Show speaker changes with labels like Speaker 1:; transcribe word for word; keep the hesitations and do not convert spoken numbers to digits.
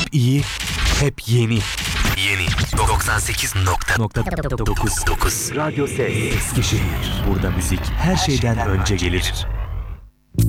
Speaker 1: Hep iyi, hep yeni.
Speaker 2: Yeni doksan sekiz nokta
Speaker 1: Nokta dokuz.
Speaker 2: dokuz Radyo Ses.
Speaker 1: Eskişehir. Burada müzik her şeyden önce gelir.